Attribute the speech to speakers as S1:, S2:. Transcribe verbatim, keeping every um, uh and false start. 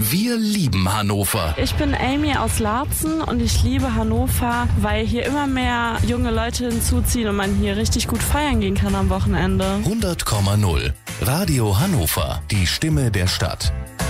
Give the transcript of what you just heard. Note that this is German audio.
S1: Wir lieben Hannover.
S2: Ich bin Amy aus Laatzen und ich liebe Hannover, weil hier immer mehr junge Leute hinzuziehen und man hier richtig gut feiern gehen kann am Wochenende.
S1: hundert Komma null Radio Hannover, die Stimme der Stadt.